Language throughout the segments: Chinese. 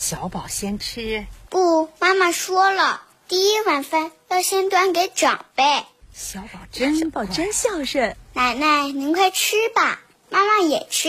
小宝先吃。 不，妈妈说了，第一碗饭要先端给长辈。 小宝真孝顺。 奶奶，您快吃吧，妈妈也吃。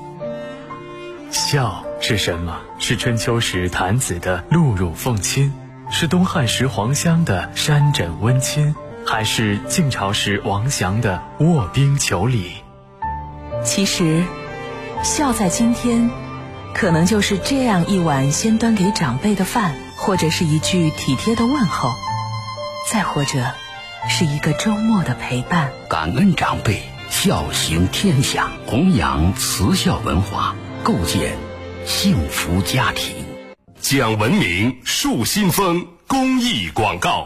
孝是什么？是春秋时郯子的露乳奉亲，是东汉时黄香的山枕温亲，还是晋朝时王祥的卧冰求鲤？ 其实孝在今天可能就是这样一碗先端给长辈的饭，或者是一句体贴的问候，再或者是一个周末的陪伴。 感恩长辈，孝行天下，弘扬慈孝文化，构建幸福家庭。 讲文明树新风公益广告。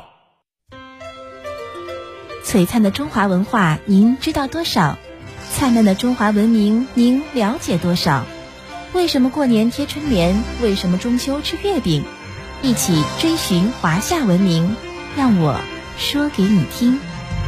璀璨的中华文化您知道多少？灿烂的中华文明您了解多少？为什么过年贴春联？为什么中秋吃月饼？一起追寻华夏文明，让我说给你听。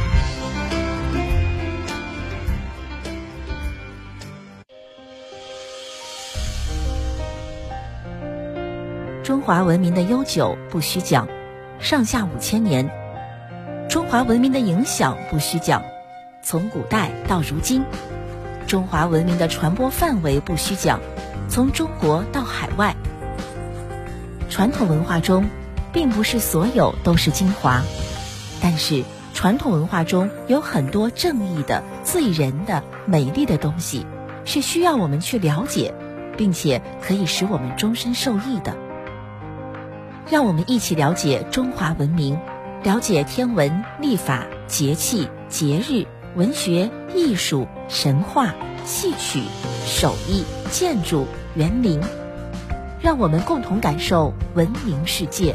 中华文明的悠久不虚讲，上下5000年；中华文明的影响不虚讲，从古代到如今；中华文明的传播范围不虚讲，从中国到海外。传统文化中，并不是所有都是精华，但是传统文化中有很多正义的、醉人的、美丽的东西，是需要我们去了解，并且可以使我们终身受益的。让我们一起了解中华文明，了解天文、历法、节气、节日、文学、艺术、神话、戏曲、手艺、建筑、园林，让我们共同感受文明世界。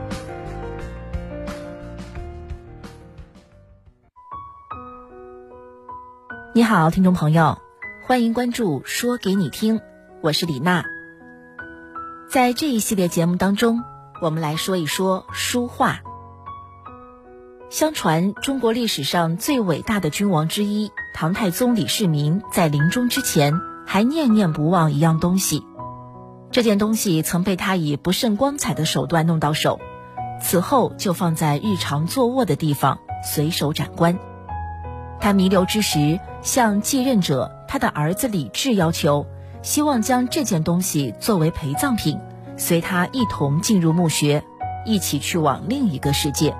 你好，听众朋友，欢迎关注说给你听，我是李娜。在这一系列节目当中，我们来说一说书画。相传中国历史上最伟大的君王之一唐太宗李世民在临终之前还念念不忘一样东西，这件东西曾被他以不甚光彩的手段弄到手，此后就放在日常坐卧的地方随手斩官。他弥留之时，向继任者他的儿子李治要求，希望将这件东西作为陪葬品，随他一同进入墓穴，一起去往另一个世界。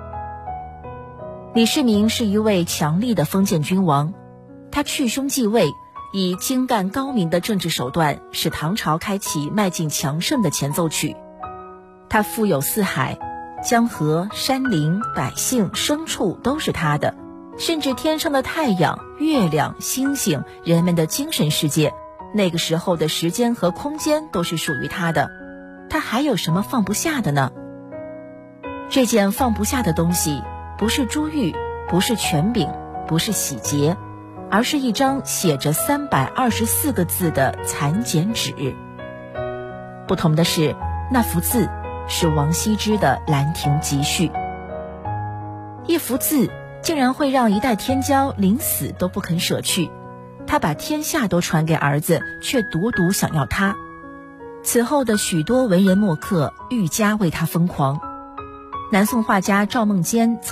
李世民是一位强力的封建君王，他去兄继位，以精干高明的政治手段，使唐朝开启迈进强盛的前奏曲。他富有四海，江河、山林、百姓、牲畜都是他的，甚至天上的太阳、月亮、星星，人们的精神世界，那个时候的时间和空间都是属于他的。他还有什么放不下的呢？这件放不下的东西，不是珠玉，不是权柄，不是喜节，而是一张写着324个字的蚕茧纸。不同的是，那幅字是王羲之的《兰亭集序》。一幅字竟然会让一代天骄临死都不肯舍去，他把天下都传给儿子，却独独想要他。此后的许多文人墨客愈加为他疯狂。南宋画家赵孟坚